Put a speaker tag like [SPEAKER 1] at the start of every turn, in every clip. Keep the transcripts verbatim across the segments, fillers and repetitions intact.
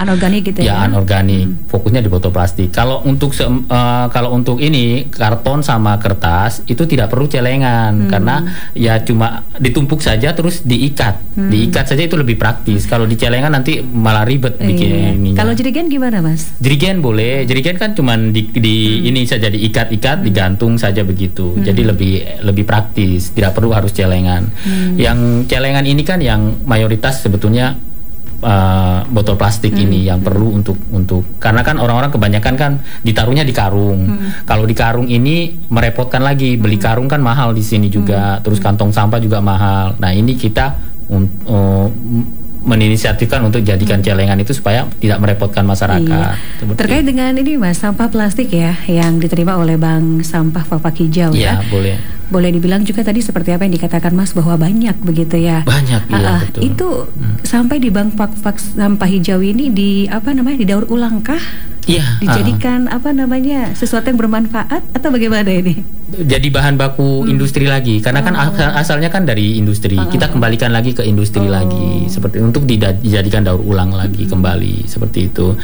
[SPEAKER 1] anorganik gitu ya?
[SPEAKER 2] Ya anorganik, hmm. fokusnya di botol plastik. Kalau untuk se- uh, kalau untuk ini karton sama kertas itu tidak perlu celengan hmm. karena ya cuma ditumpuk saja terus diikat, hmm. diikat saja itu lebih praktis. Kalau di celengan nanti malah ribet bikin ininya.
[SPEAKER 1] Kalau jerigen gimana Mas?
[SPEAKER 2] Jerigen boleh, jerigen kan cuma di, di hmm. ini saja diikat-ikat, hmm. digantung saja begitu. Hmm. Jadi lebih lebih praktis, tidak perlu harus celengan. Hmm. Yang celengan ini kan yang mayoritas sebetulnya Uh, botol plastik hmm. ini yang hmm. perlu untuk untuk karena kan orang-orang kebanyakan kan ditaruhnya di karung. Hmm. Kalau di karung ini merepotkan lagi, beli hmm. karung kan mahal di sini juga, hmm. terus kantong sampah juga mahal. Nah ini kita um, um, meninisiatifkan untuk jadikan hmm. celengan itu supaya tidak merepotkan masyarakat. Iya.
[SPEAKER 1] Terkait dengan ini Mas, sampah plastik ya yang diterima oleh Bank Sampah Fak-Fak Hijau ya.
[SPEAKER 2] Ya boleh.
[SPEAKER 1] Boleh dibilang juga tadi seperti apa yang dikatakan Mas bahwa banyak begitu ya.
[SPEAKER 2] Banyak iya uh, betul.
[SPEAKER 1] Itu hmm. sampai di Bank Fak-Fak Sampah Hijau ini di apa namanya didaur ulang kah?
[SPEAKER 2] Iya.
[SPEAKER 1] Dijadikan uh. apa namanya sesuatu yang bermanfaat atau bagaimana ini?
[SPEAKER 2] Jadi bahan baku hmm. industri lagi karena oh. kan asalnya kan dari industri. Uh. Kita kembalikan lagi ke industri oh. lagi seperti untuk dijadikan daur ulang lagi hmm. kembali seperti itu.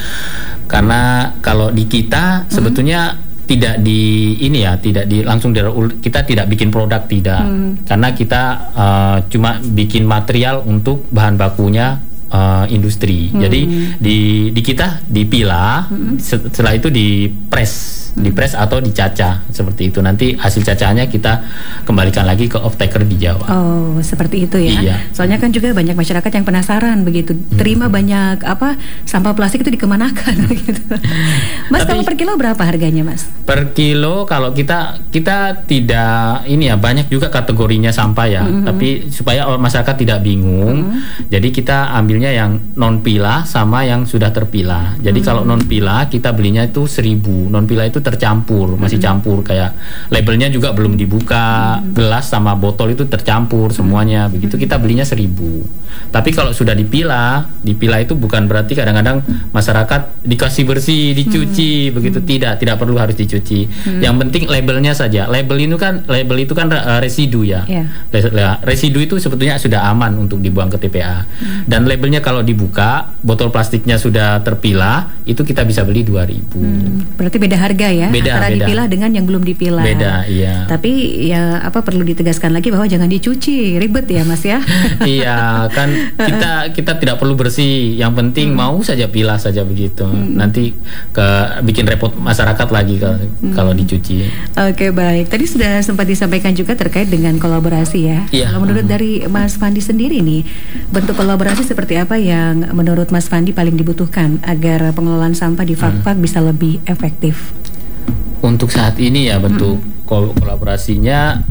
[SPEAKER 2] Karena kalau di kita hmm. sebetulnya tidak di ini ya, tidak di langsung dari kita tidak bikin produk tidak. Hmm. Karena kita uh, cuma bikin material untuk bahan bakunya uh, industri. Hmm. Jadi di di kita dipilah, hmm. setelah itu dipres. Dipres atau dicacah seperti itu. Nanti hasil cacahannya kita kembalikan lagi ke off-taker di Jawa.
[SPEAKER 1] Oh, seperti itu ya.
[SPEAKER 2] Iya.
[SPEAKER 1] Soalnya kan juga banyak masyarakat yang penasaran begitu. Terima hmm. banyak apa sampah plastik itu dikemanakan begitu. Mas, tapi, kalau per kilo berapa harganya, Mas? Per
[SPEAKER 2] kilo kalau kita kita tidak ini ya, banyak juga kategorinya sampah ya. Mm-hmm. Tapi supaya masyarakat tidak bingung, mm-hmm. jadi kita ambilnya yang non pilah sama yang sudah terpilah. Jadi mm-hmm. kalau non pilah kita belinya itu seribu. Non pilah itu tercampur, masih mm-hmm. campur kayak labelnya juga belum dibuka, mm-hmm. gelas sama botol itu tercampur semuanya, mm-hmm. begitu kita belinya seribu. Tapi kalau sudah dipilah, dipilah itu bukan berarti kadang-kadang masyarakat dikasih bersih, dicuci, mm-hmm. begitu tidak, tidak perlu harus dicuci. Mm-hmm. Yang penting labelnya saja. Label itu kan, label itu kan uh, residu ya. Yeah. Residu itu sebetulnya sudah aman untuk dibuang ke T P A. Mm-hmm. Dan labelnya kalau dibuka, botol plastiknya sudah terpilah, itu kita bisa beli dua ribu.
[SPEAKER 1] Mm, berarti beda harga ya,
[SPEAKER 2] beda,
[SPEAKER 1] antara
[SPEAKER 2] beda.
[SPEAKER 1] dipilah dengan yang belum dipilah.
[SPEAKER 2] Beda, iya.
[SPEAKER 1] Tapi ya apa perlu ditegaskan lagi bahwa jangan dicuci, ribet ya Mas ya.
[SPEAKER 2] Iya, kan kita kita tidak perlu bersih, yang penting hmm. mau saja pilah saja begitu. Hmm. Nanti ke bikin repot masyarakat lagi kalau, hmm. kalau dicuci.
[SPEAKER 1] Oke, baik. Tadi sudah sempat disampaikan juga terkait dengan kolaborasi ya.
[SPEAKER 2] Iya.
[SPEAKER 1] Kalau menurut hmm. dari Mas Fandi sendiri nih, bentuk kolaborasi seperti apa yang menurut Mas Fandi paling dibutuhkan agar pengelolaan sampah di Fak-Fak hmm. bisa lebih efektif?
[SPEAKER 2] Untuk saat ini ya bentuk hmm. kol- kolaborasinya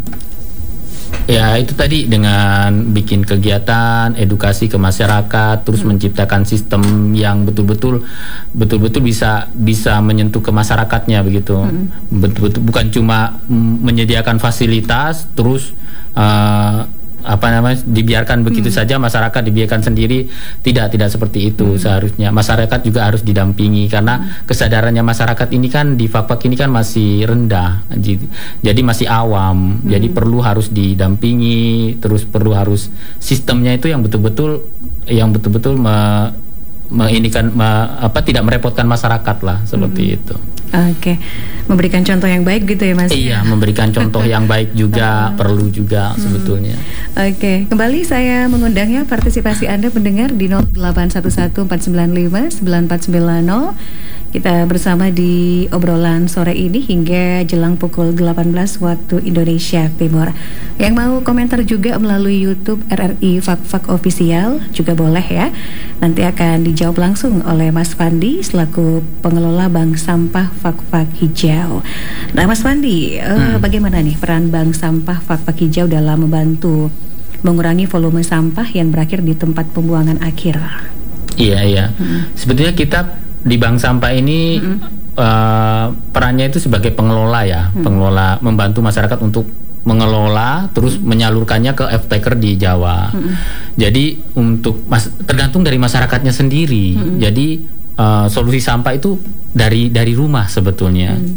[SPEAKER 2] ya itu tadi dengan bikin kegiatan edukasi ke masyarakat, terus hmm. menciptakan sistem yang betul-betul betul-betul bisa bisa menyentuh ke masyarakatnya begitu. Hmm. Betul-betul bukan cuma menyediakan fasilitas terus uh, apa namanya dibiarkan begitu hmm. saja masyarakat dibiarkan sendiri, tidak tidak seperti itu. hmm. Seharusnya masyarakat juga harus didampingi karena hmm. kesadarannya masyarakat ini kan di Fak-Fak ini kan masih rendah, jadi masih awam, hmm. jadi perlu harus didampingi, terus perlu harus sistemnya itu yang betul-betul yang betul-betul me, me, ini kan me, apa tidak merepotkan masyarakat lah seperti hmm. itu.
[SPEAKER 1] Oke, memberikan contoh yang baik gitu ya Mas?
[SPEAKER 2] Iya, memberikan contoh yang babaik juga perlu juga hmm. sebetulnya.
[SPEAKER 1] Oke, kembali saya mengundang ya partisipasi Anda pendengar di nol delapan satu satu empat sembilan lima sembilan empat sembilan nol. Kita bersama di obrolan sore ini hingga jelang pukul delapan belas waktu Indonesia Timur. Yang mau komentar juga melalui YouTube R R I Fak-Fak Official juga boleh ya. Nanti akan dijawab langsung oleh Mas Fandi selaku pengelola Bank Sampah Fak-Fak Hijau. Nah Mas Fandi, hmm. uh, bagaimana nih peran Bank Sampah Fak-Fak Hijau dalam membantu mengurangi volume sampah yang berakhir di tempat pembuangan akhir?
[SPEAKER 2] Iya iya. Hmm. Sebetulnya kita di Bank Sampah ini hmm. uh, perannya itu sebagai pengelola ya, hmm. pengelola membantu masyarakat untuk mengelola terus hmm. menyalurkannya ke off-taker di Jawa. Hmm. Jadi untuk mas, tergantung dari masyarakatnya sendiri. Hmm. Jadi uh, solusi sampah itu dari dari rumah sebetulnya. Hmm.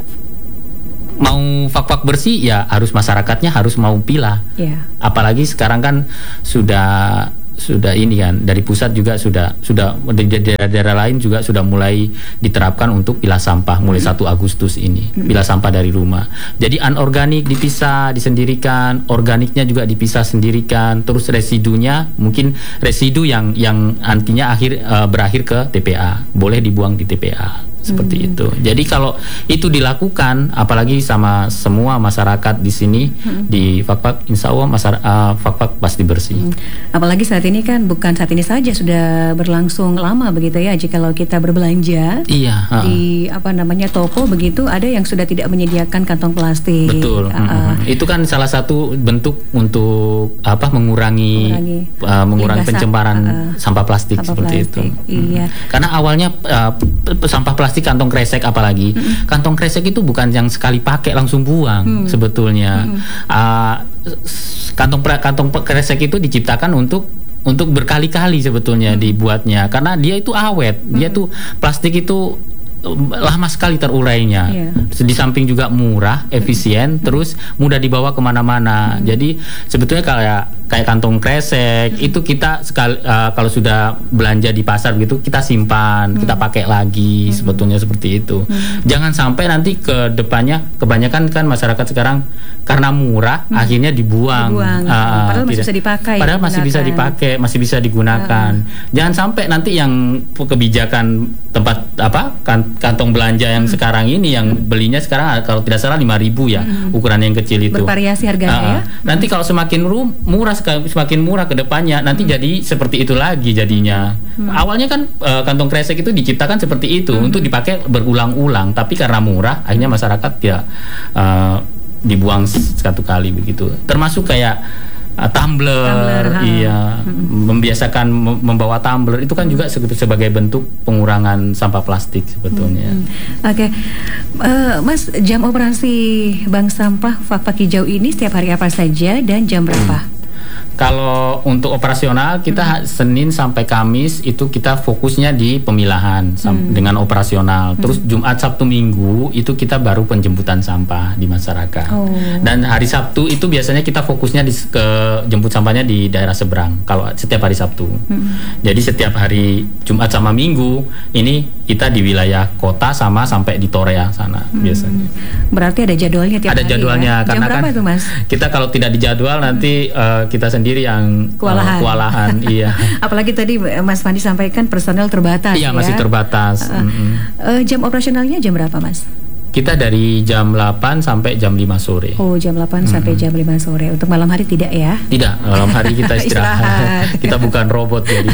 [SPEAKER 2] Mau Fak-Fak bersih ya harus masyarakatnya harus mau pilah. Yeah. Apalagi sekarang kan sudah sudah ini kan, dari pusat juga sudah sudah di daerah-daerah lain juga sudah mulai diterapkan untuk pilah sampah mulai hmm. satu Agustus ini, hmm. pilah sampah dari rumah. Jadi anorganik dipisah, disendirikan, organiknya juga dipisah sendirikan, terus residunya mungkin residu yang yang nantinya akhir uh, berakhir ke T P A, boleh dibuang di T P A. Seperti hmm. itu. Jadi kalau itu dilakukan, apalagi sama semua masyarakat di sini hmm. di Fakfak, insya Allah masyarakat uh, Fakfak pasti bersih. Hmm.
[SPEAKER 1] Apalagi saat ini kan bukan saat ini saja, sudah berlangsung lama begitu ya. Jika kalau kita berbelanja
[SPEAKER 2] iya, uh-uh.
[SPEAKER 1] di apa namanya toko begitu, ada yang sudah tidak menyediakan kantong plastik.
[SPEAKER 2] Betul. Uh, uh, itu kan salah satu bentuk untuk apa mengurangi mengurangi, uh, mengurangi pencemaran uh, sampah plastik sampah seperti plastik. Itu.
[SPEAKER 1] Iya.
[SPEAKER 2] Hmm. Karena awalnya uh, sampah plastik kantong kresek apalagi mm-hmm. kantong kresek itu bukan yang sekali pakai langsung buang mm. sebetulnya mm. uh, kantong kantong kresek itu diciptakan untuk untuk berkali-kali sebetulnya mm. dibuatnya karena dia itu awet mm. dia tuh plastik itu lama sekali terurainya. Yeah. Di samping juga murah, efisien, mm. terus mudah dibawa kemana-mana. Mm. Jadi sebetulnya kayak kayak kantong kresek mm. itu kita sekali uh, kalau sudah belanja di pasar gitu kita simpan, mm. kita pakai lagi. Mm. Sebetulnya seperti itu. Mm. Jangan sampai nanti ke depannya kebanyakan kan masyarakat sekarang karena murah mm. akhirnya dibuang. dibuang. Uh,
[SPEAKER 1] padahal masih bisa dipakai.
[SPEAKER 2] Padahal masih bisa dipakai, masih bisa digunakan. Uh. Jangan sampai nanti yang kebijakan tempat apa kan kantong belanja yang hmm. sekarang ini yang belinya sekarang kalau tidak salah lima ribu ya hmm. ukuran yang kecil itu
[SPEAKER 1] bervariasi harganya uh, ya
[SPEAKER 2] nanti hmm. kalau semakin ru- murah semakin murah ke depannya nanti hmm. jadi seperti itu lagi jadinya hmm. awalnya kan uh, kantong kresek itu diciptakan seperti itu hmm. untuk dipakai berulang-ulang tapi karena murah akhirnya masyarakat ya uh, dibuang satu kali begitu termasuk kayak Uh, tumbler, tumbler iya, hmm. membiasakan mem- membawa tumbler itu kan juga se- sebagai bentuk pengurangan sampah plastik sebetulnya. Hmm.
[SPEAKER 1] Oke, okay. uh, Mas, jam operasi bank sampah Fakfak Hijau ini setiap hari apa saja dan jam berapa? Hmm.
[SPEAKER 2] Kalau untuk operasional kita hmm. Senin sampai Kamis itu kita fokusnya di pemilahan sam- hmm. dengan operasional. Hmm. Terus Jumat, Sabtu, Minggu itu kita baru penjemputan sampah di masyarakat. Oh. Dan hari Sabtu itu biasanya kita fokusnya di ke jemput sampahnya di daerah seberang. Kalau setiap hari Sabtu. Hmm. Jadi setiap hari Jumat sama Minggu ini kita di wilayah kota sama sampai di Torea sana hmm. biasanya.
[SPEAKER 1] Berarti ada jadwalnya tiap
[SPEAKER 2] ada
[SPEAKER 1] hari. Ada
[SPEAKER 2] jadwalnya
[SPEAKER 1] ya?
[SPEAKER 2] karena
[SPEAKER 1] Jam berapa
[SPEAKER 2] kan
[SPEAKER 1] itu, Mas?
[SPEAKER 2] Kita kalau tidak dijadwal hmm. nanti uh, kita sendiri yang
[SPEAKER 1] kewalahan,
[SPEAKER 2] uh, kewalahan iya.
[SPEAKER 1] Apalagi tadi Mas Fandi sampaikan personel terbatas.
[SPEAKER 2] Iya,
[SPEAKER 1] ya?
[SPEAKER 2] masih terbatas.
[SPEAKER 1] Uh, mm-hmm. uh, jam operasionalnya jam berapa, Mas?
[SPEAKER 2] Kita dari jam delapan sampai jam lima sore.
[SPEAKER 1] Oh, jam delapan mm-hmm. sampai jam lima sore. Untuk malam hari tidak ya?
[SPEAKER 2] Tidak, malam hari kita istirahat. Kita bukan robot jadi.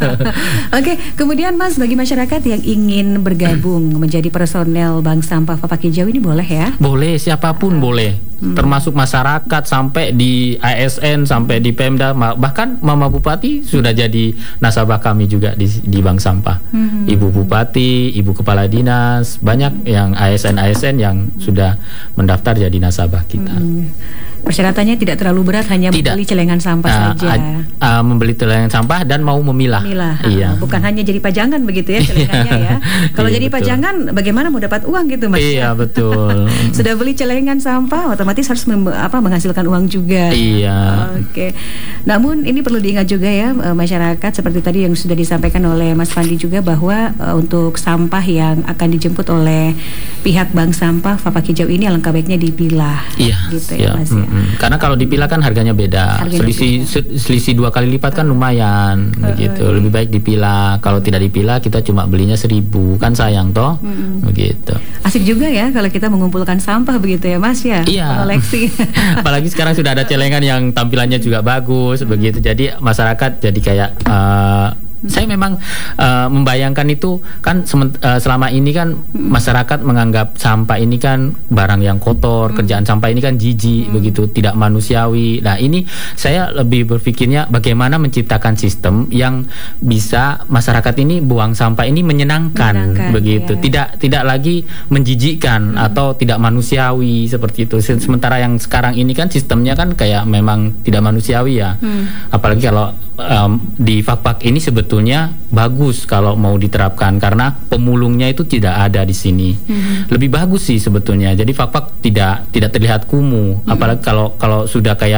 [SPEAKER 1] Oke, kemudian Mas, bagi masyarakat yang ingin bergabung menjadi personel Bank Sampah Fakfak Hijau ini boleh ya?
[SPEAKER 2] Boleh, siapapun uh, boleh. Hmm. Termasuk masyarakat sampai di A S N sampai di Pemda, bahkan Mama Bupati sudah jadi nasabah kami juga di, di Bank Sampah. Hmm. Ibu Bupati, Ibu Kepala Dinas, banyak yang A S N A S N yang sudah mendaftar jadi nasabah kita. Hmm.
[SPEAKER 1] Persyaratannya tidak terlalu berat, hanya tidak. membeli celengan sampah uh, saja. Uh,
[SPEAKER 2] uh, membeli celengan sampah dan mau memilah.
[SPEAKER 1] Memilah.
[SPEAKER 2] Iya.
[SPEAKER 1] Uh, bukan hanya jadi pajangan begitu ya celengannya ya. Kalau iya, jadi betul. pajangan, bagaimana mau dapat uang gitu, Mas?
[SPEAKER 2] Iya, betul.
[SPEAKER 1] Sudah beli celengan sampah, otomatis harus mem- apa menghasilkan uang juga.
[SPEAKER 2] Iya.
[SPEAKER 1] Oke. Okay. Namun ini perlu diingat juga ya masyarakat, seperti tadi yang sudah disampaikan oleh Mas Fandi juga, bahwa uh, untuk sampah yang akan dijemput oleh pihak Bank Sampah Fakfak Hijau ini alangkah baiknya dipilah. Iya. Gitu ya, Mas. Ya.
[SPEAKER 2] Mm-hmm. Karena kalau dipilah kan harganya beda. Harganya selisih beda. selisih dua kali lipat kan lumayan, uh, begitu. Uh, Lebih baik dipilah. Kalau tidak dipilah kita cuma belinya seribu, kan sayang toh, mm-hmm. begitu.
[SPEAKER 1] Asik juga ya kalau kita mengumpulkan sampah begitu ya, Mas ya.
[SPEAKER 2] Iya.
[SPEAKER 1] Koleksi.
[SPEAKER 2] Apalagi sekarang sudah ada celengan yang tampilannya juga bagus, mm-hmm. begitu. Jadi masyarakat jadi kayak uh, saya memang uh, membayangkan itu kan sement, uh, selama ini kan hmm. masyarakat menganggap sampah ini kan barang yang kotor, hmm. kerjaan sampah ini kan jijik, hmm. begitu, tidak manusiawi. Nah ini saya lebih berpikirnya bagaimana menciptakan sistem yang bisa masyarakat ini buang sampah ini menyenangkan, menyenangkan begitu, ya. tidak tidak lagi menjijikkan hmm. atau tidak manusiawi seperti itu. Sementara yang sekarang ini kan sistemnya kan kayak memang tidak manusiawi ya, hmm. apalagi kalau um, di Fakfak ini sebetulnya Sebetulnya bagus kalau mau diterapkan karena pemulungnya itu tidak ada di sini. Mm-hmm. Lebih bagus sih sebetulnya. Jadi Fakfak tidak tidak terlihat kumuh. Mm-hmm. Apalagi kalau kalau sudah kayak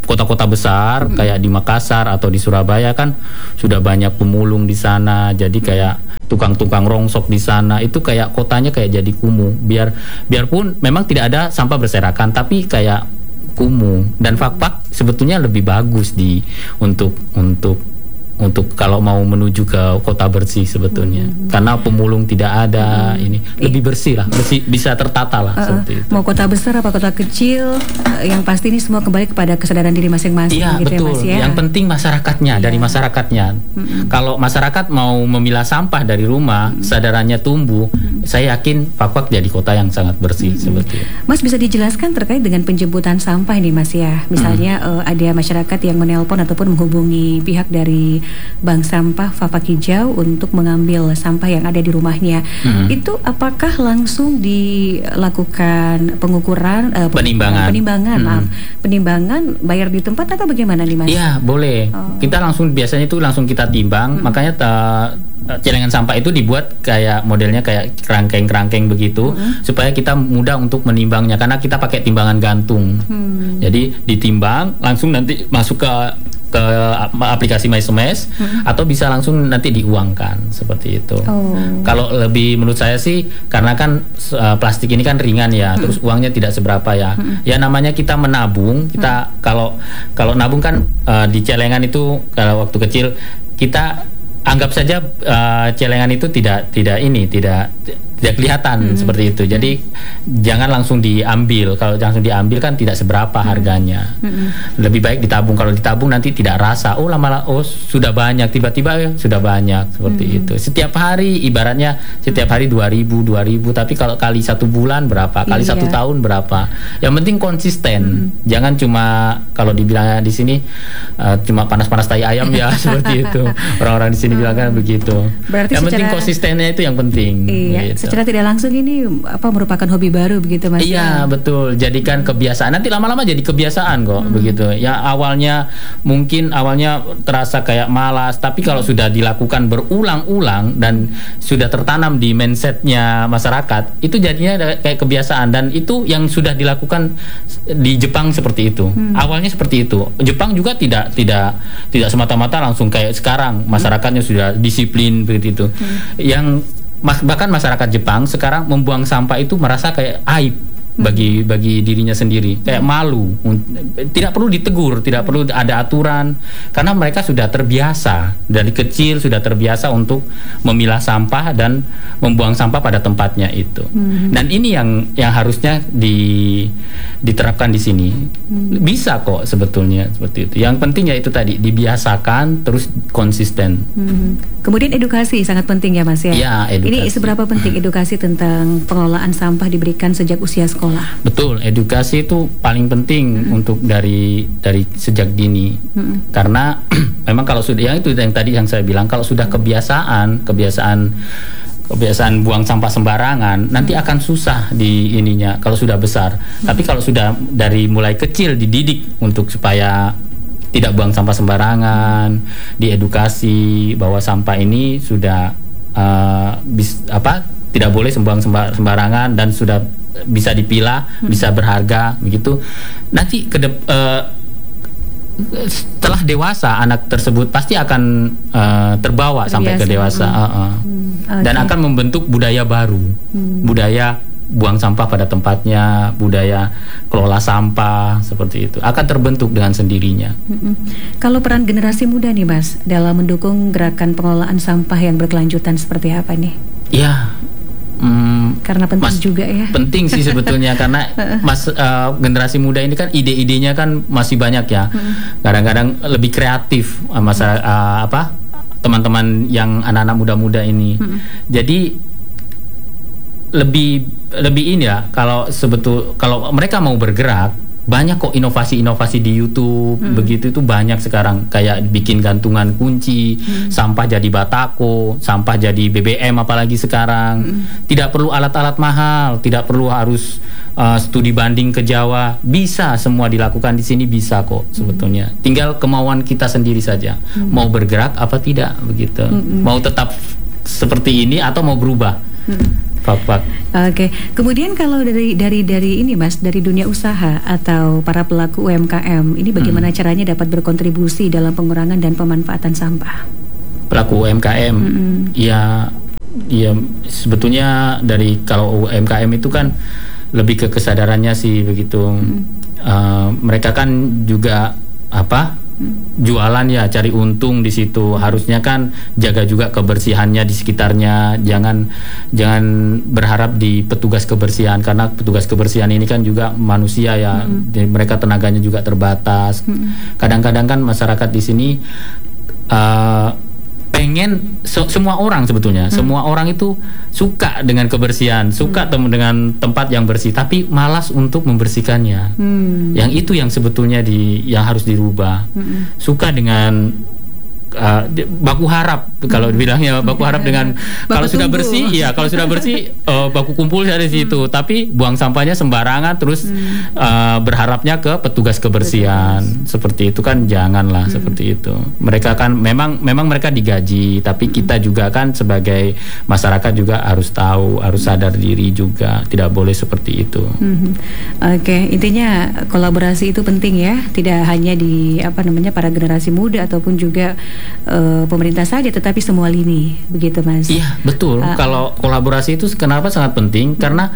[SPEAKER 2] kota-kota besar
[SPEAKER 1] Hmm.
[SPEAKER 2] kayak di Makassar atau di Surabaya kan sudah banyak pemulung di sana, jadi kayak tukang-tukang rongsok di sana itu kayak kotanya kayak jadi kumuh. Biar biarpun memang tidak ada sampah berserakan, tapi kayak kumuh. Dan Fakfak sebetulnya lebih bagus di untuk untuk untuk kalau mau menuju ke kota bersih sebetulnya, hmm. karena pemulung tidak ada, hmm. ini lebih bersih lah, bersih, bisa tertata lah, uh, seperti itu.
[SPEAKER 1] Mau kota besar apa kota kecil, yang pasti ini semua kembali kepada kesadaran diri masing-masing.
[SPEAKER 2] Iya,
[SPEAKER 1] gitu
[SPEAKER 2] betul.
[SPEAKER 1] Ya, Mas, ya?
[SPEAKER 2] Yang penting masyarakatnya, iya. dari masyarakatnya. Hmm. Kalau masyarakat mau memilah sampah dari rumah, hmm. kesadarannya tumbuh, hmm. saya yakin Fakfak jadi kota yang sangat bersih, hmm. seperti itu.
[SPEAKER 1] Mas, bisa dijelaskan terkait dengan penjemputan sampah ini, Mas, ya? Misalnya hmm. uh, ada masyarakat yang menelpon ataupun menghubungi pihak dari Bank Sampah Fakfak Hijau untuk mengambil sampah yang ada di rumahnya. Hmm. Itu apakah langsung dilakukan pengukuran, uh,
[SPEAKER 2] penimbangan,
[SPEAKER 1] penimbangan,
[SPEAKER 2] hmm.
[SPEAKER 1] maaf, penimbangan bayar di tempat atau bagaimana nih, Mas?
[SPEAKER 2] Iya, boleh. Oh. Kita langsung biasanya itu langsung kita timbang, hmm. makanya uh, celengan sampah itu dibuat kayak modelnya kayak kerangkeng-kerangkeng begitu, hmm. supaya kita mudah untuk menimbangnya karena kita pakai timbangan gantung. Hmm. Jadi ditimbang langsung nanti masuk ke ke aplikasi MySmash, hmm. atau bisa langsung nanti diuangkan seperti itu. Oh. Kalau lebih menurut saya sih karena kan uh, plastik ini kan ringan ya, hmm. terus uangnya tidak seberapa ya. Hmm. Ya namanya kita menabung, kita hmm. kalau kalau nabung kan uh, di celengan itu kalau waktu kecil kita anggap saja uh, celengan itu tidak tidak ini tidak tidak kelihatan, hmm. seperti itu. Jadi hmm. jangan langsung diambil. Kalau langsung diambil kan tidak seberapa harganya. Hmm. Lebih baik ditabung. Kalau ditabung nanti tidak rasa. Oh lama oh sudah banyak. Tiba-tiba ya, sudah banyak seperti hmm. itu. Setiap hari ibaratnya setiap hari dua ribu dua ribu. Tapi kalau kali satu bulan berapa? Kali iya. satu tahun berapa? Yang penting konsisten. Hmm. Jangan cuma kalau dibilang di sini uh, cuma panas-panas tai ayam ya seperti itu. Orang-orang di sini hmm. bilang kan begitu.
[SPEAKER 1] Berarti
[SPEAKER 2] yang
[SPEAKER 1] secara,
[SPEAKER 2] penting konsistennya itu yang penting.
[SPEAKER 1] Iya.
[SPEAKER 2] Gitu.
[SPEAKER 1] Secara tidak langsung ini apa merupakan hobi baru begitu, Mas?
[SPEAKER 2] Iya, betul. Jadikan kebiasaan. Nanti lama-lama jadi kebiasaan kok, hmm. begitu. Ya awalnya mungkin awalnya terasa kayak malas, tapi kalau hmm. sudah dilakukan berulang-ulang dan sudah tertanam di mindsetnya masyarakat, itu jadinya kayak kebiasaan. Dan itu yang sudah dilakukan di Jepang seperti itu. Hmm. Awalnya seperti itu. Jepang juga tidak tidak tidak semata-mata langsung kayak sekarang masyarakatnya hmm. sudah disiplin begitu itu. Hmm. Yang bahkan masyarakat Jepang sekarang membuang sampah itu merasa kayak aib bagi bagi dirinya sendiri, kayak malu, tidak perlu ditegur, tidak perlu ada aturan karena mereka sudah terbiasa dari kecil sudah terbiasa untuk memilah sampah dan membuang sampah pada tempatnya itu. Hmm. Dan ini yang yang harusnya di diterapkan di sini. Hmm. Bisa kok sebetulnya seperti itu. Yang penting ya itu tadi dibiasakan terus konsisten.
[SPEAKER 1] Hmm. Kemudian edukasi sangat penting ya, Mas ya.
[SPEAKER 2] Ya, edukasi.
[SPEAKER 1] Ini seberapa penting edukasi tentang pengelolaan sampah diberikan sejak usia sekolah?
[SPEAKER 2] Betul, edukasi itu paling penting hmm. untuk dari dari sejak dini. Hmm. Karena memang kalau sudah yang itu yang tadi yang saya bilang kalau sudah kebiasaan, kebiasaan kebiasaan buang sampah sembarangan, nanti akan susah di ininya kalau sudah besar. Hmm. Tapi kalau sudah dari mulai kecil dididik untuk supaya tidak buang sampah sembarangan, diedukasi bahwa sampah ini sudah uh, bis, apa tidak boleh sembuang sembarangan dan sudah bisa dipilah, hmm. bisa berharga begitu. Nanti ke de- uh, setelah dewasa anak tersebut pasti akan uh, terbawa Terbiasa. sampai ke dewasa, hmm. uh, uh. Hmm. Okay. Dan akan membentuk budaya baru, hmm. budaya buang sampah pada tempatnya, budaya kelola sampah seperti itu akan terbentuk dengan sendirinya.
[SPEAKER 1] Hmm. Kalau peran generasi muda nih, Mas, dalam mendukung gerakan pengelolaan sampah yang berkelanjutan seperti apa nih?
[SPEAKER 2] Ya. Hmm,
[SPEAKER 1] karena penting
[SPEAKER 2] mas,
[SPEAKER 1] juga ya.
[SPEAKER 2] Penting sih sebetulnya karena mas uh, generasi muda ini kan ide-idenya kan masih banyak ya. Hmm. Kadang-kadang lebih kreatif uh, masa uh, apa teman-teman yang anak-anak muda-muda ini. Hmm. Jadi lebih lebih ini ya kalau sebetul kalau mereka mau bergerak banyak kok inovasi-inovasi di YouTube, hmm. begitu itu banyak sekarang kayak bikin gantungan kunci, hmm. sampah jadi batako, sampah jadi B B M apalagi sekarang. Hmm. Tidak perlu alat-alat mahal, tidak perlu harus uh, studi banding ke Jawa, bisa semua dilakukan di sini bisa kok sebetulnya. Hmm. Tinggal kemauan kita sendiri saja, hmm. mau bergerak apa tidak begitu, hmm. mau tetap seperti ini atau mau berubah. Hmm. Fak-fak.
[SPEAKER 1] Oke, kemudian kalau dari dari dari ini Mas, dari dunia usaha atau para pelaku U M K M, ini bagaimana hmm. caranya dapat berkontribusi dalam pengurangan dan pemanfaatan sampah?
[SPEAKER 2] Pelaku U M K M, hmm. ya, ya sebetulnya dari kalau U M K M itu kan lebih ke kesadarannya sih begitu. Hmm. Uh, mereka kan juga apa? Jualan ya, cari untung di situ. Harusnya kan jaga juga kebersihannya di sekitarnya. Jangan jangan berharap di petugas kebersihan, karena petugas kebersihan ini kan juga manusia ya. Mm-hmm. Jadi mereka tenaganya juga terbatas. Mm-hmm. Kadang-kadang kan masyarakat di sini uh, pengen se- semua orang sebetulnya, hmm. semua orang itu suka dengan kebersihan, suka hmm. tem- dengan tempat yang bersih, tapi malas untuk membersihkannya. Hmm. Yang itu yang sebetulnya di yang harus dirubah. Hmm. Suka dengan uh, baku harap, kalau dibilangnya baku harap dengan kalau sudah bersih, ya kalau sudah bersih uh, baku kumpul dari situ, hmm. tapi buang sampahnya sembarangan, terus hmm. uh, berharapnya ke petugas kebersihan. Betul. Seperti itu kan janganlah hmm. seperti itu. Mereka kan memang memang mereka digaji, tapi kita juga kan sebagai masyarakat juga harus tahu, harus sadar diri juga, tidak boleh seperti itu.
[SPEAKER 1] Hmm. Oke, okay. Intinya kolaborasi itu penting ya, tidak hanya di apa namanya para generasi muda ataupun juga uh, pemerintah saja, tetapi semua lini, begitu Mas?
[SPEAKER 2] Iya betul. Uh, Kalau kolaborasi itu kenapa sangat penting? Hmm. Karena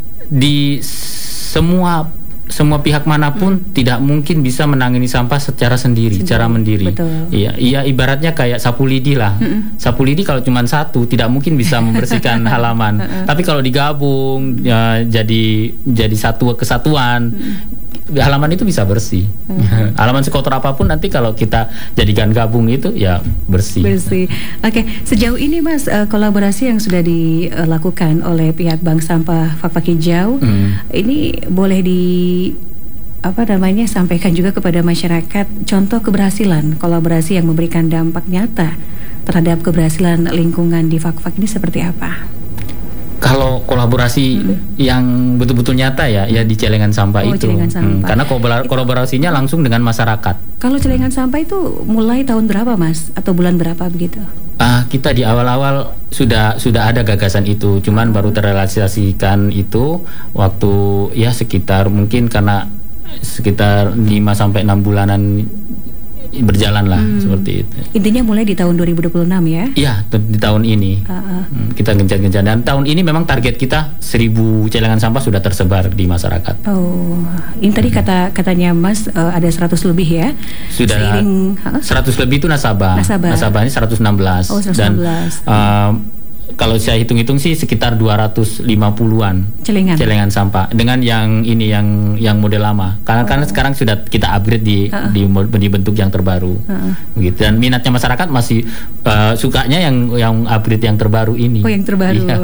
[SPEAKER 2] di semua semua pihak manapun hmm. tidak mungkin bisa menangani sampah secara sendiri, sendiri. secara mandiri. Betul. Iya, iya ibaratnya kayak sapu lidi lah. Hmm. Sapu lidi kalau cuma satu tidak mungkin bisa membersihkan halaman. Hmm. Tapi kalau digabung ya, jadi jadi satu kesatuan. Hmm. Halaman itu bisa bersih. Hmm. Halaman sekotor apapun nanti kalau kita jadikan gabung itu ya bersih.
[SPEAKER 1] Bersih. Oke, sejauh ini Mas, uh, kolaborasi yang sudah dilakukan oleh pihak Bank Sampah Fak-Fak Hijau, hmm. ini boleh di apa namanya sampaikan juga kepada masyarakat contoh keberhasilan kolaborasi yang memberikan dampak nyata terhadap keberhasilan lingkungan di Fak-Fak ini seperti apa?
[SPEAKER 2] Kalau kolaborasi hmm. yang betul-betul nyata ya, ya di celengan sampah oh, itu.
[SPEAKER 1] Celengan sampah.
[SPEAKER 2] Hmm, karena kolaborasinya langsung dengan masyarakat.
[SPEAKER 1] Kalau celengan hmm. sampah itu mulai tahun berapa Mas? Atau bulan berapa begitu?
[SPEAKER 2] Ah, kita di awal-awal sudah sudah ada gagasan itu, cuman hmm. baru terrealisasikan itu waktu ya sekitar mungkin karena sekitar lima sampai enam bulanan berjalan lah hmm. seperti itu.
[SPEAKER 1] Intinya mulai di tahun dua ribu dua puluh enam ya?
[SPEAKER 2] Iya, di tahun ini uh-uh. kita gencar-gencar, dan tahun ini memang target kita seribu celengan sampah sudah tersebar di masyarakat.
[SPEAKER 1] Oh, ini tadi hmm. kata katanya Mas uh, ada seratus lebih ya?
[SPEAKER 2] Sudah. Seiring, huh? seratus lebih itu nasabah.
[SPEAKER 1] Nasabah.
[SPEAKER 2] Nasabahnya seratus enam belas.
[SPEAKER 1] Oh, seratus enam belas.
[SPEAKER 2] Dan uh, kalau saya hitung-hitung sih sekitar dua ratus lima puluhan
[SPEAKER 1] celengan.
[SPEAKER 2] celengan sampah dengan yang ini yang yang model lama. Karena oh. karena sekarang sudah kita upgrade di uh-uh. di, di bentuk yang terbaru. Uh-uh. Gitu. Dan minatnya masyarakat masih uh, sukanya yang yang upgrade yang terbaru ini.
[SPEAKER 1] Oh, yang terbaru. Iya.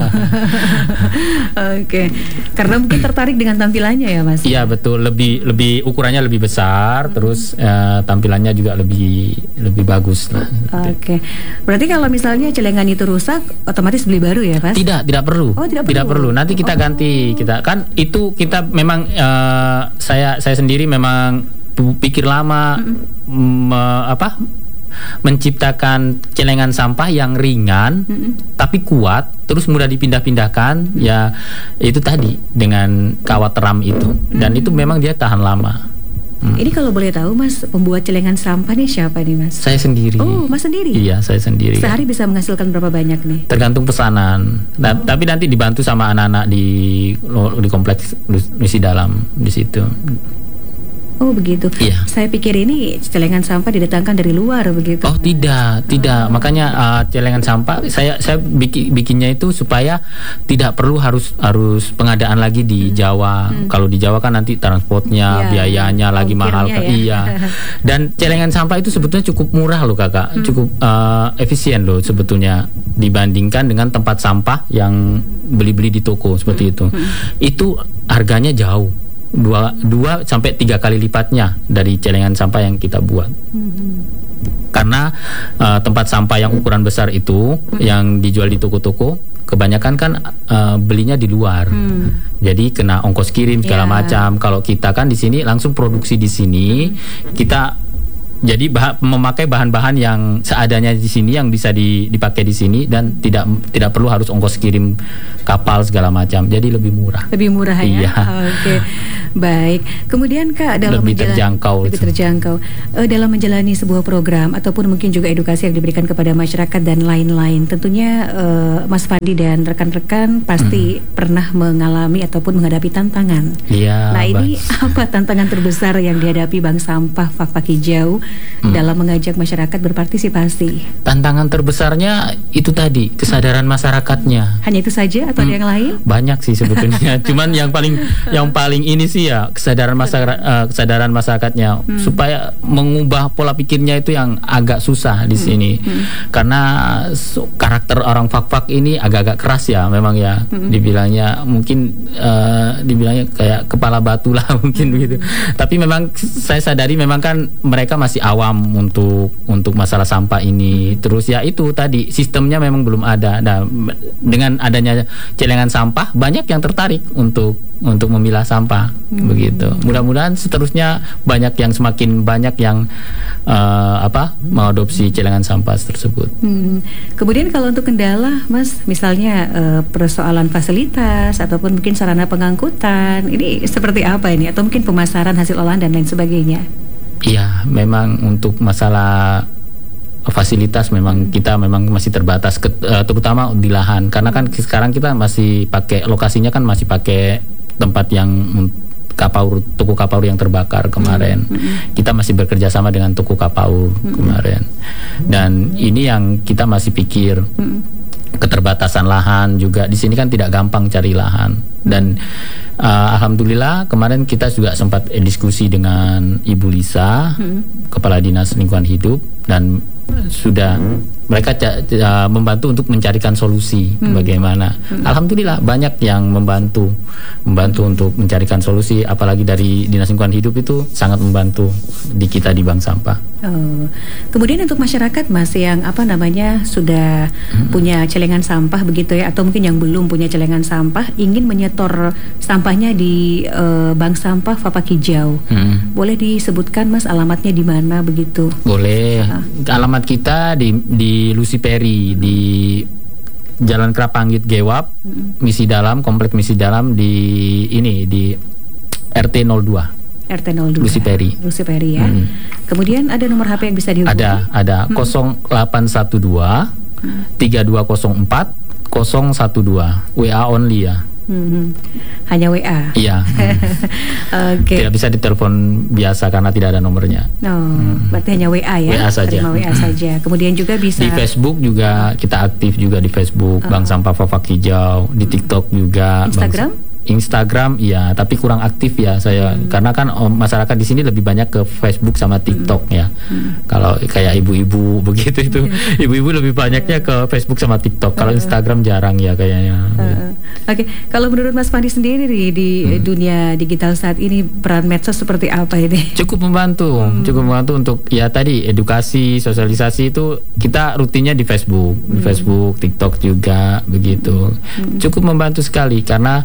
[SPEAKER 1] Oke. Okay. Karena mungkin tertarik dengan tampilannya ya, Mas.
[SPEAKER 2] Iya, betul. Lebih lebih ukurannya lebih besar, hmm. terus uh, tampilannya juga lebih lebih bagus lah.
[SPEAKER 1] Oke. Okay. Berarti kalau misalnya celengan itu rusak, otomatis beli baru ya, Mas?
[SPEAKER 2] Tidak, tidak perlu.
[SPEAKER 1] Oh, tidak perlu.
[SPEAKER 2] Tidak perlu. Nanti kita oh. ganti. Kita kan itu kita memang uh, saya saya sendiri memang pikir lama mm-hmm. me, apa? menciptakan celengan sampah yang ringan mm-hmm. tapi kuat, terus mudah dipindah-pindahkan. Mm-hmm. Ya itu tadi dengan kawat ram itu. Dan mm-hmm. itu memang dia tahan lama. Hmm.
[SPEAKER 1] Ini kalau boleh tahu Mas, pembuat celengan sampah nih siapa nih Mas?
[SPEAKER 2] Saya sendiri.
[SPEAKER 1] Oh, Mas sendiri?
[SPEAKER 2] Iya, saya sendiri.
[SPEAKER 1] Sehari bisa menghasilkan berapa banyak nih?
[SPEAKER 2] Tergantung pesanan. Nah, oh. Tapi nanti dibantu sama anak-anak di di kompleks Nusi Dalam di situ.
[SPEAKER 1] Oh begitu.
[SPEAKER 2] Iya.
[SPEAKER 1] Saya pikir ini celengan sampah didatangkan dari luar begitu.
[SPEAKER 2] Oh tidak, tidak. Oh. Makanya uh, celengan sampah saya saya bikin bikinnya itu supaya tidak perlu harus harus pengadaan lagi di hmm. Jawa. Hmm. Kalau di Jawa kan nanti transportnya, ya, biayanya lagi mahal. Ya. Iya. Dan celengan sampah itu sebetulnya cukup murah loh kakak, hmm. cukup uh, efisien loh sebetulnya dibandingkan dengan tempat sampah yang beli-beli di toko seperti hmm. itu. Hmm. Itu harganya jauh. dua dua sampai tiga kali lipatnya dari celengan sampah yang kita buat. Mm-hmm. Karena uh, tempat sampah yang ukuran besar itu mm-hmm. yang dijual di toko-toko kebanyakan kan uh, belinya di luar. Mm. Jadi kena ongkos kirim segala yeah. macam. Kalau kita kan di sini langsung produksi di sini, mm-hmm. kita Jadi bah, memakai bahan-bahan yang seadanya di sini yang bisa di, dipakai di sini dan tidak tidak perlu harus ongkos kirim kapal segala macam. Jadi lebih murah.
[SPEAKER 1] Lebih murah ya.
[SPEAKER 2] Iya.
[SPEAKER 1] Oke. Baik. Kemudian Kak dalam
[SPEAKER 2] lebih
[SPEAKER 1] menjalani,
[SPEAKER 2] terjangkau.
[SPEAKER 1] lebih terjangkau uh, dalam menjalani sebuah program ataupun mungkin juga edukasi yang diberikan kepada masyarakat dan lain-lain. Tentunya uh, Mas Fandi dan rekan-rekan pasti hmm. pernah mengalami ataupun menghadapi tantangan.
[SPEAKER 2] Iya.
[SPEAKER 1] Nah, ini apa tantangan terbesar yang dihadapi Bank Sampah Fak-Fak Hijau Hmm. dalam mengajak masyarakat berpartisipasi?
[SPEAKER 2] Tantangan terbesarnya itu tadi, kesadaran masyarakatnya.
[SPEAKER 1] Hanya itu saja atau hmm. ada yang lain?
[SPEAKER 2] Banyak sih sebetulnya. Cuman yang paling yang paling ini sih ya kesadaran masyarakat uh, kesadaran masyarakatnya hmm. supaya mengubah pola pikirnya itu yang agak susah di sini. Hmm. Hmm. Karena so, karakter orang Fak-Fak ini agak-agak keras ya memang ya. Hmm. Dibilangnya mungkin uh, dibilangnya kayak kepala batu lah mungkin hmm. begitu. Tapi memang saya sadari memang kan mereka masih awam untuk untuk masalah sampah ini. Terus ya itu tadi sistemnya memang belum ada. Nah, dengan adanya celengan sampah banyak yang tertarik untuk untuk memilah sampah hmm. begitu. Mudah-mudahan seterusnya banyak yang semakin banyak yang uh, apa mengadopsi celengan sampah tersebut.
[SPEAKER 1] Hmm. Kemudian kalau untuk kendala, Mas, misalnya uh, persoalan fasilitas ataupun mungkin sarana pengangkutan, ini seperti apa ini? Atau mungkin pemasaran hasil olahan dan lain sebagainya?
[SPEAKER 2] Iya, memang untuk masalah fasilitas memang kita memang masih terbatas, ke, uh, terutama di lahan. Karena kan sekarang kita masih pakai lokasinya kan masih pakai tempat yang Kapaur, toko Kapaur yang terbakar kemarin. Mm-hmm. Kita masih bekerja sama dengan toko Kapaur mm-hmm. kemarin. Dan ini yang kita masih pikir. Mm-hmm. Keterbatasan lahan juga di sini kan tidak gampang cari lahan dan uh, alhamdulillah kemarin kita juga sempat diskusi dengan Ibu Lisa hmm. Kepala Dinas Lingkungan Hidup dan sudah hmm. mereka ca- ca- membantu untuk mencarikan solusi hmm. bagaimana. Hmm. Alhamdulillah banyak yang membantu membantu untuk mencarikan solusi, apalagi dari Dinas Lingkungan Hidup itu sangat membantu di kita di Bank Sampah.
[SPEAKER 1] Oh. Kemudian untuk masyarakat Mas yang apa namanya sudah hmm. punya celengan sampah begitu ya, atau mungkin yang belum punya celengan sampah ingin menyetor sampahnya di uh, Bank Sampah Fak-Fak Hijau, hmm. boleh disebutkan Mas alamatnya di mana begitu? Boleh. Ah.
[SPEAKER 2] Alamat kita di di Luciperi di Jalan Krapanggit Gewap, hmm. Misi Dalam, Komplek Misi Dalam di ini di R T nol dua.
[SPEAKER 1] R T nol dua.
[SPEAKER 2] Luciperi.
[SPEAKER 1] Luciperi ya. Hmm. Kemudian ada nomor H P yang bisa dihubungi?
[SPEAKER 2] Ada, ada hmm. nol delapan satu dua tiga dua nol empat nol satu dua. W A only ya.
[SPEAKER 1] Hmm. Hanya W A.
[SPEAKER 2] Iya.
[SPEAKER 1] Oke. Okay.
[SPEAKER 2] Tidak bisa ditelepon biasa karena tidak ada nomornya.
[SPEAKER 1] No, hmm. berarti hanya W A ya.
[SPEAKER 2] W A saja.
[SPEAKER 1] Terima W A saja. Kemudian juga bisa
[SPEAKER 2] di Facebook juga kita aktif juga di Facebook, uh. Bank Sampah Fak-Fak Hijau, di TikTok juga.
[SPEAKER 1] Instagram?
[SPEAKER 2] Bang, Instagram iya, tapi kurang aktif ya saya hmm. karena kan oh, masyarakat di sini lebih banyak ke Facebook sama TikTok hmm. ya. Hmm. Kalau kayak ibu-ibu begitu itu, ibu-ibu lebih banyaknya ke Facebook sama TikTok. Kalau Instagram jarang ya kayaknya.
[SPEAKER 1] Uh, Oke, okay. Kalau menurut Mas Fandi sendiri di, di hmm. dunia digital saat ini peran medsos seperti apa ini?
[SPEAKER 2] Cukup membantu, hmm. cukup membantu untuk ya tadi edukasi, sosialisasi itu kita rutinnya di Facebook, hmm. di Facebook, TikTok juga begitu. Hmm. Cukup membantu sekali karena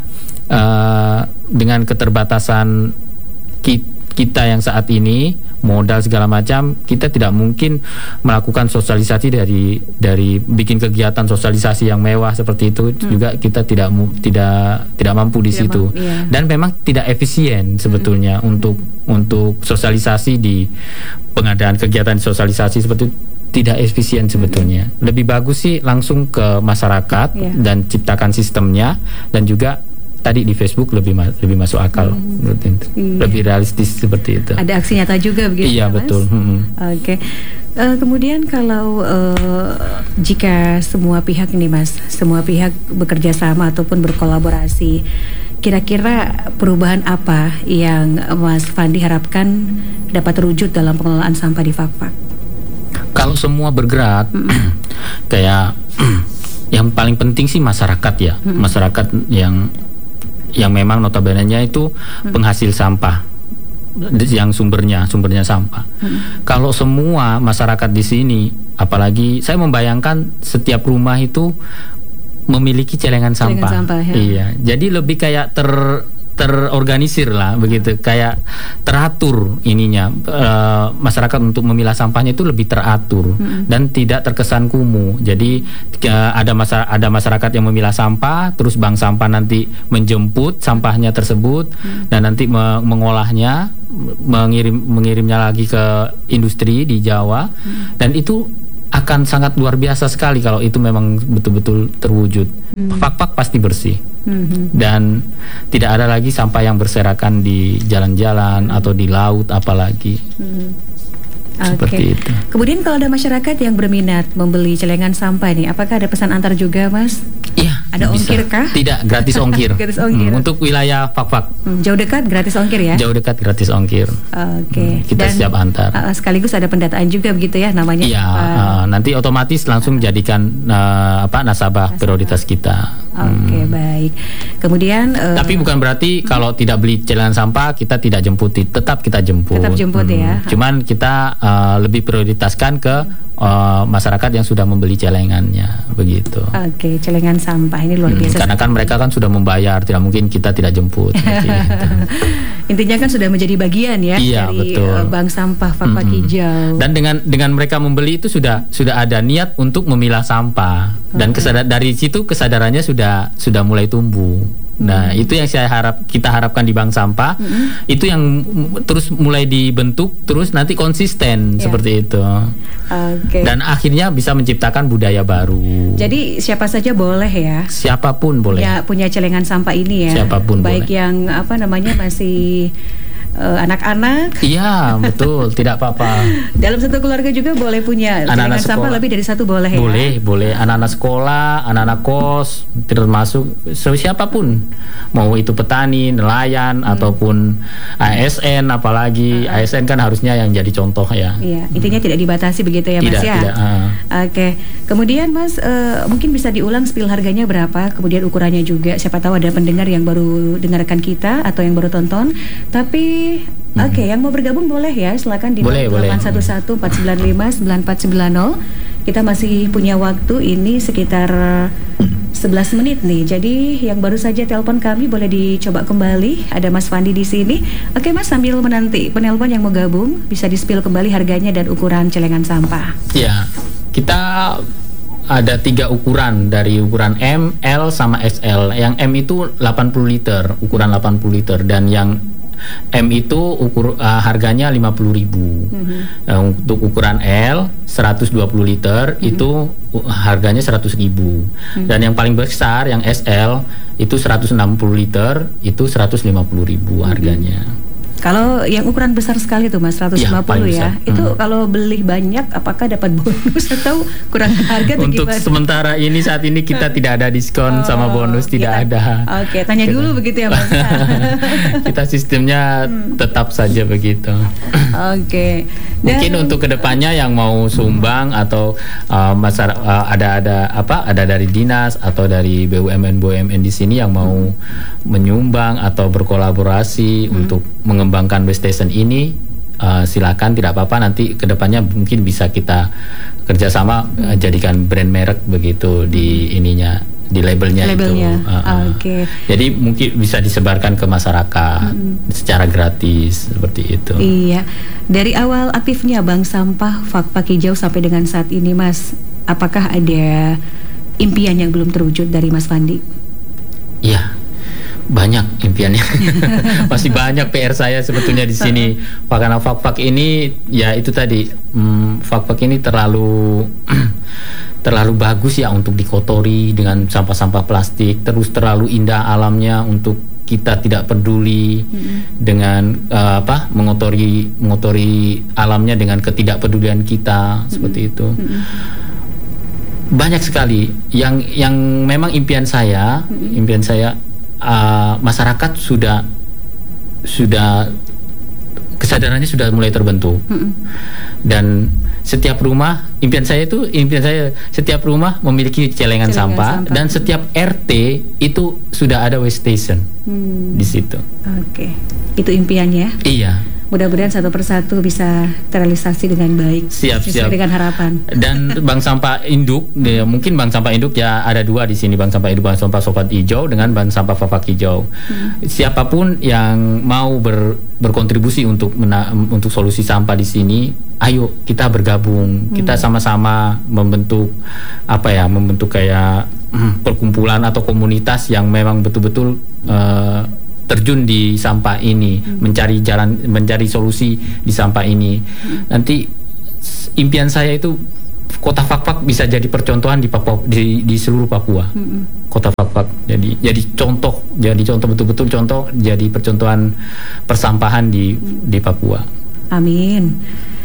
[SPEAKER 2] Uh, dengan keterbatasan ki- kita yang saat ini modal segala macam, kita tidak mungkin melakukan sosialisasi dari dari bikin kegiatan sosialisasi yang mewah seperti itu hmm. juga kita tidak tidak tidak mampu di tidak situ mampu, iya. Dan memang tidak efisien sebetulnya hmm. untuk hmm. untuk sosialisasi di pengadaan kegiatan sosialisasi seperti itu. Tidak efisien sebetulnya. Hmm. Lebih bagus sih langsung ke masyarakat yeah. dan ciptakan sistemnya dan juga tadi di Facebook lebih ma- lebih masuk akal, hmm. iya. lebih realistis seperti itu.
[SPEAKER 1] Ada aksi nyata juga begitu.
[SPEAKER 2] Iya
[SPEAKER 1] ya, Mas?
[SPEAKER 2] Betul. Hmm.
[SPEAKER 1] Oke. Okay. Uh, kemudian kalau uh, jika semua pihak ini Mas, semua pihak bekerja sama ataupun berkolaborasi, kira-kira perubahan apa yang Mas Fandi harapkan dapat terwujud dalam pengelolaan sampah di Fak-Fak?
[SPEAKER 2] Kalau semua bergerak, mm-hmm. kayak yang paling penting sih masyarakat ya, mm-hmm. masyarakat yang yang memang notabene-nya itu hmm. penghasil sampah, yang sumbernya sumbernya sampah. Hmm. Kalau semua masyarakat di sini, apalagi saya membayangkan setiap rumah itu memiliki celengan sampah.
[SPEAKER 1] Celengan sampah ya.
[SPEAKER 2] Iya, jadi lebih kayak ter terorganisir lah begitu, kayak teratur ininya, e, masyarakat untuk memilah sampahnya itu lebih teratur hmm. dan tidak terkesan kumuh. Jadi e, ada masa, ada masyarakat yang memilah sampah, terus bank sampah nanti menjemput sampahnya tersebut hmm. dan nanti me, mengolahnya, mengirim mengirimnya lagi ke industri di Jawa hmm. dan itu akan sangat luar biasa sekali kalau itu memang betul-betul terwujud. Hmm. Fak-fak pasti bersih. Hmm. Dan tidak ada lagi sampah yang berserakan di jalan-jalan hmm. atau di laut apalagi. Hmm. Seperti
[SPEAKER 1] okay.
[SPEAKER 2] itu.
[SPEAKER 1] Kemudian kalau ada masyarakat yang berminat membeli celengan sampah ini, apakah ada pesan antar juga, Mas?
[SPEAKER 2] Iya.
[SPEAKER 1] Ada
[SPEAKER 2] bisa.
[SPEAKER 1] ongkir kah?
[SPEAKER 2] Tidak, gratis ongkir.
[SPEAKER 1] Gratis ongkir.
[SPEAKER 2] Hmm, untuk wilayah Fak-fak.
[SPEAKER 1] Hmm, jauh dekat gratis ongkir ya?
[SPEAKER 2] Jauh dekat gratis ongkir.
[SPEAKER 1] Oke. Okay.
[SPEAKER 2] Hmm, kita
[SPEAKER 1] Dan,
[SPEAKER 2] siap antar.
[SPEAKER 1] Uh, sekaligus ada pendataan juga begitu ya namanya?
[SPEAKER 2] Iya. Uh, nanti otomatis langsung jadikan uh, apa nasabah, nasabah prioritas kita.
[SPEAKER 1] Oke, okay, hmm. baik. Kemudian uh,
[SPEAKER 2] tapi bukan berarti hmm. kalau tidak beli celengan sampah kita tidak jemputi, tetap kita jemput.
[SPEAKER 1] Tetap jemput hmm. ya.
[SPEAKER 2] Cuman kita uh, lebih prioritaskan ke uh, masyarakat yang sudah membeli celengannya, begitu.
[SPEAKER 1] Oke, okay, celengan sampah ini luar biasa.
[SPEAKER 2] Hmm, karena kan mereka kan sudah membayar, tidak mungkin kita tidak jemput. Gitu.
[SPEAKER 1] Intinya kan sudah menjadi bagian ya
[SPEAKER 2] iya,
[SPEAKER 1] dari
[SPEAKER 2] betul.
[SPEAKER 1] Uh, bank sampah Fak-fak
[SPEAKER 2] hmm.
[SPEAKER 1] Hijau.
[SPEAKER 2] Dan dengan dengan mereka membeli itu sudah sudah ada niat untuk memilah sampah dan okay. kesadar, dari situ kesadarannya sudah sudah mulai tumbuh. Nah, hmm. itu yang saya harap kita harapkan di bank sampah. Hmm. Itu yang terus mulai dibentuk, terus nanti konsisten yeah. seperti itu.
[SPEAKER 1] Okay.
[SPEAKER 2] Dan akhirnya bisa menciptakan budaya baru.
[SPEAKER 1] Jadi siapa saja boleh ya?
[SPEAKER 2] Siapapun boleh.
[SPEAKER 1] Ya, punya celengan sampah ini ya.
[SPEAKER 2] Siapapun
[SPEAKER 1] baik
[SPEAKER 2] boleh.
[SPEAKER 1] yang apa namanya masih Uh, anak-anak.
[SPEAKER 2] Iya, betul, tidak apa-apa.
[SPEAKER 1] Dalam satu keluarga juga boleh punya celengan sampah lebih dari satu boleh ya?
[SPEAKER 2] Boleh, boleh. Anak-anak sekolah, anak-anak kos, termasuk siapapun. Mau itu petani, nelayan, hmm. ataupun A S N apalagi. Uh-huh. A S N kan harusnya yang jadi contoh ya.
[SPEAKER 1] Iya, intinya hmm. tidak dibatasi begitu ya Mas
[SPEAKER 2] tidak,
[SPEAKER 1] ya?
[SPEAKER 2] Tidak, uh. Oke.
[SPEAKER 1] Okay. Kemudian Mas, uh, mungkin bisa diulang spill harganya berapa, kemudian ukurannya juga. Siapa tahu ada pendengar yang baru dengarkan kita atau yang baru tonton. Tapi oke, okay, yang mau bergabung boleh ya, silakan di delapan satu satu empat sembilan lima sembilan empat sembilan nol. Kita masih punya waktu ini sekitar sebelas menit nih. Jadi yang baru saja telepon kami boleh dicoba kembali. Ada Mas Fandi di sini. Oke Mas, sambil menanti penelpon yang mau gabung bisa di-spill kembali harganya dan ukuran celengan sampah.
[SPEAKER 2] Ya, kita ada tiga ukuran, dari ukuran M, L, sama X L. Yang M itu delapan puluh liter, ukuran delapan puluh liter, dan yang M itu ukur uh, harganya lima puluh ribu. Mm-hmm. Uh, untuk ukuran L seratus dua puluh liter mm-hmm. itu uh, harganya seratus ribu. Mm-hmm. Dan yang paling besar yang S L itu seratus enam puluh liter itu seratus lima puluh ribu mm-hmm. harganya.
[SPEAKER 1] Kalau yang ukuran besar sekali tuh Mas seratus lima puluh ya, ya. Itu hmm. kalau beli banyak apakah dapat bonus atau kurang harga?
[SPEAKER 2] Untuk
[SPEAKER 1] gimana?
[SPEAKER 2] Sementara ini saat ini kita tidak ada diskon oh, sama bonus, tidak kita, ada.
[SPEAKER 1] Oke, okay, tanya kita, dulu begitu ya Mas.
[SPEAKER 2] Kita sistemnya hmm. tetap saja begitu.
[SPEAKER 1] Oke. Okay.
[SPEAKER 2] Mungkin untuk kedepannya yang mau sumbang atau uh, masyarakat uh, ada ada apa ada dari dinas atau dari B U M N B U M N di sini yang mau hmm. menyumbang atau berkolaborasi hmm. untuk mengembangkan Waste Station ini, uh, silakan, tidak apa-apa. Nanti kedepannya mungkin bisa kita kerjasama hmm. uh, jadikan brand merek begitu di ininya, di labelnya, labelnya. itu. Uh, uh.
[SPEAKER 1] Oke. Okay.
[SPEAKER 2] Jadi mungkin bisa disebarkan ke masyarakat hmm. secara gratis seperti itu.
[SPEAKER 1] Iya. Dari awal aktifnya Bank Sampah Fak-fak Hijau sampai dengan saat ini, Mas, apakah ada impian yang belum terwujud dari Mas Fandi? Iya.
[SPEAKER 2] Banyak impiannya. Masih banyak P R saya sebetulnya di sini. Karena Fak-fak ini ya itu tadi, hmm, Fak-fak ini terlalu terlalu bagus ya untuk dikotori dengan sampah-sampah plastik, terus terlalu indah alamnya untuk kita tidak peduli mm-hmm. dengan uh, apa mengotori mengotori alamnya dengan ketidakpedulian kita, mm-hmm. seperti itu. Mm-hmm. Banyak sekali yang yang memang impian saya, mm-hmm. impian saya Uh, masyarakat sudah sudah kesadarannya sudah mulai terbentuk. Mm-hmm. Dan setiap rumah, impian saya itu impian saya setiap rumah memiliki celengan, celengan sampah, sampah dan setiap R T itu sudah ada waste station mm. di situ.
[SPEAKER 1] Oke, okay. Itu impiannya.
[SPEAKER 2] Iya.
[SPEAKER 1] Mudah-mudahan satu persatu bisa terrealisasi dengan baik,
[SPEAKER 2] Siap,
[SPEAKER 1] sesuai
[SPEAKER 2] siap.
[SPEAKER 1] dengan harapan.
[SPEAKER 2] Dan bank sampah induk, ya, mungkin bank sampah induk ya ada dua di sini, bank sampah induk, bank sampah Sobat Hijau dengan bank sampah Fafak Hijau. Hmm. Siapapun yang mau ber, berkontribusi untuk mena, untuk solusi sampah di sini, ayo kita bergabung, hmm. kita sama-sama membentuk apa ya, membentuk kayak hmm, perkumpulan atau komunitas yang memang betul-betul uh, terjun di sampah ini, hmm. mencari jalan, mencari solusi di sampah ini. Hmm. Nanti impian saya itu Kota Fak-Fak bisa jadi percontohan di Papua, di, di seluruh Papua. Hmm. Kota Fak-Fak jadi jadi contoh, jadi contoh betul-betul contoh, jadi percontohan persampahan di hmm. di Papua.
[SPEAKER 1] Amin.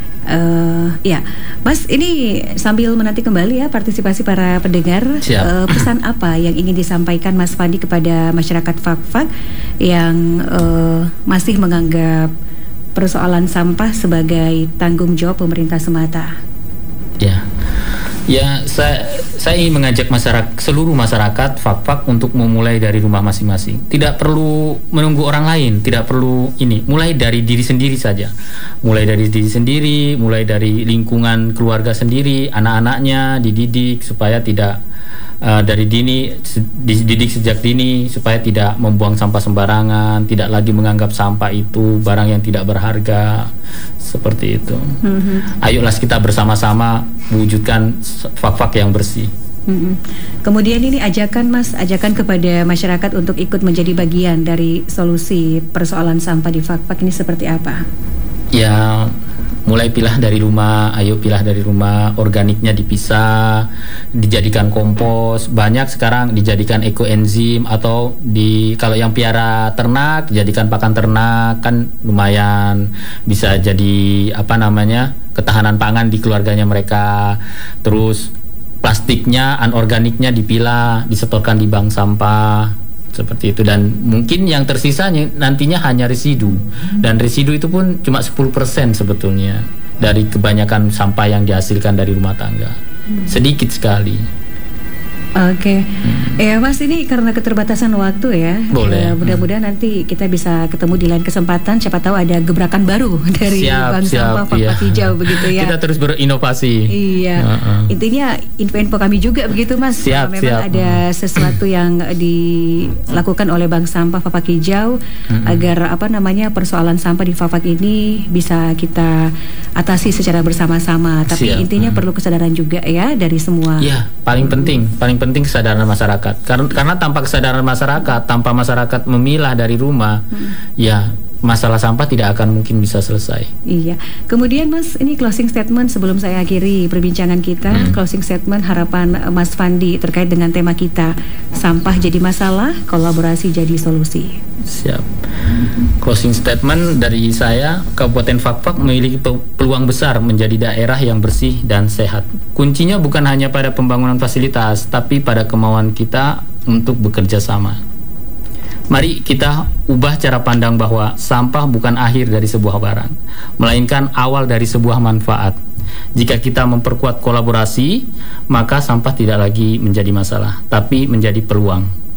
[SPEAKER 1] Uh, ya, Mas, ini sambil menanti kembali ya partisipasi para pendengar, uh, pesan apa yang ingin disampaikan Mas Fandi kepada masyarakat Fak-Fak yang uh, masih menganggap persoalan sampah sebagai tanggung jawab pemerintah semata?
[SPEAKER 2] Ya, ya saya saya ingin mengajak masyarakat, seluruh masyarakat Fak-Fak untuk memulai dari rumah masing-masing. Tidak perlu menunggu orang lain, tidak perlu ini. Mulai dari diri sendiri saja. Mulai dari diri sendiri, mulai dari lingkungan keluarga sendiri, anak-anaknya dididik supaya tidak uh, dari dini dididik sejak dini supaya tidak membuang sampah sembarangan, tidak lagi menganggap sampah itu barang yang tidak berharga. Seperti itu. Mm-hmm. Ayolah kita bersama-sama mewujudkan Fak-Fak yang bersih.
[SPEAKER 1] Mm-hmm. Kemudian ini ajakan Mas, ajakan kepada masyarakat untuk ikut menjadi bagian dari solusi persoalan sampah di Fak-Fak ini seperti apa?
[SPEAKER 2] Ya, mulai pilah dari rumah, ayo pilah dari rumah, organiknya dipisah, dijadikan kompos. Banyak sekarang dijadikan ekoenzim atau di kalau yang piara ternak jadikan pakan ternak, kan lumayan bisa jadi apa namanya ketahanan pangan di keluarganya mereka. Terus plastiknya, anorganiknya dipilah, disetorkan di bank sampah. Seperti itu, dan mungkin yang tersisa nantinya hanya residu, dan residu itu pun cuma sepuluh persen sebetulnya dari kebanyakan sampah yang dihasilkan dari rumah tangga. Sedikit sekali.
[SPEAKER 1] Oke, okay. hmm. ya Mas, ini karena keterbatasan waktu ya.
[SPEAKER 2] Boleh.
[SPEAKER 1] Ya, mudah-mudahan hmm. nanti kita bisa ketemu di lain kesempatan. Siapa tahu ada gebrakan baru dari
[SPEAKER 2] siap,
[SPEAKER 1] Bank
[SPEAKER 2] siap,
[SPEAKER 1] Sampah Fak-Fak
[SPEAKER 2] iya.
[SPEAKER 1] Hijau begitu ya.
[SPEAKER 2] Kita terus berinovasi.
[SPEAKER 1] Iya. Uh-uh. Intinya info-info kami juga begitu Mas.
[SPEAKER 2] Siap,
[SPEAKER 1] Memang
[SPEAKER 2] siap.
[SPEAKER 1] ada sesuatu yang dilakukan oleh Bank Sampah Fak-Fak Hijau hmm. agar apa namanya persoalan sampah di Fak-Fak ini bisa kita atasi secara bersama-sama. Tapi
[SPEAKER 2] siap.
[SPEAKER 1] intinya hmm. perlu kesadaran juga ya dari semua.
[SPEAKER 2] Iya, paling penting, paling penting kesadaran masyarakat. Karena karena tanpa kesadaran masyarakat, tanpa masyarakat memilah dari rumah, hmm. ya masalah sampah tidak akan mungkin bisa selesai.
[SPEAKER 1] Iya. Kemudian Mas, ini closing statement sebelum saya akhiri perbincangan kita. Hmm. Closing statement harapan Mas Fandi terkait dengan tema kita, sampah jadi masalah, kolaborasi jadi solusi.
[SPEAKER 2] Siap. Closing statement dari saya, Kabupaten Fak-Fak memiliki peluang besar menjadi daerah yang bersih dan sehat. Kuncinya bukan hanya pada pembangunan fasilitas, tapi pada kemauan kita untuk bekerja sama. Mari kita ubah cara pandang bahwa sampah bukan akhir dari sebuah barang, melainkan awal dari sebuah manfaat. Jika kita memperkuat kolaborasi, maka sampah tidak lagi menjadi masalah, tapi menjadi peluang.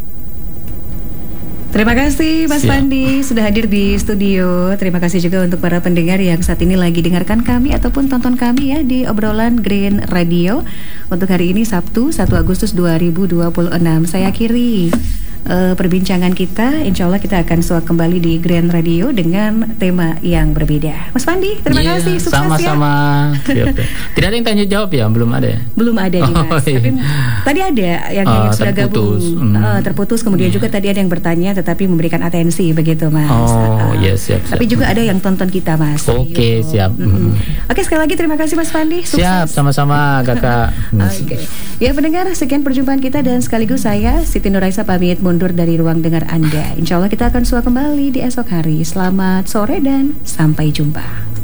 [SPEAKER 1] Terima kasih Mas
[SPEAKER 2] Siap.
[SPEAKER 1] Fandi sudah hadir di studio. Terima kasih juga untuk para pendengar yang saat ini lagi dengarkan kami ataupun tonton kami ya di obrolan Green Radio. Untuk hari ini Sabtu satu Agustus dua ribu dua puluh enam. Saya akhiri uh, perbincangan kita. Insya Allah kita akan suak kembali di Green Radio dengan tema yang berbeda. Mas Fandi, terima yeah, kasih. Sukses
[SPEAKER 2] sama-sama.
[SPEAKER 1] ya.
[SPEAKER 2] Tidak ada yang tanya jawab ya? Belum ada ya?
[SPEAKER 1] Belum ada nih Mas.
[SPEAKER 2] Oh, iya.
[SPEAKER 1] Tapi, tadi ada yang,
[SPEAKER 2] uh,
[SPEAKER 1] yang sudah
[SPEAKER 2] terputus.
[SPEAKER 1] gabung.
[SPEAKER 2] Hmm.
[SPEAKER 1] Uh, terputus. Kemudian yeah. juga tadi ada yang bertanya tetapi memberikan atensi begitu Mas.
[SPEAKER 2] Oh uh, yes, siap,
[SPEAKER 1] Tapi
[SPEAKER 2] siap.
[SPEAKER 1] juga ada yang tonton kita Mas.
[SPEAKER 2] Oke, okay, siap.
[SPEAKER 1] Mm-hmm. Oke, okay, sekali lagi terima kasih Mas Fandi. Sukses.
[SPEAKER 2] Siap, sama-sama Kakak.
[SPEAKER 1] Oke. Okay. Ya pendengar, sekian perjumpaan kita dan sekaligus saya Siti Nuraisa pamit mundur dari ruang dengar Anda. Insya Allah kita akan suah kembali di esok hari. Selamat sore dan sampai jumpa.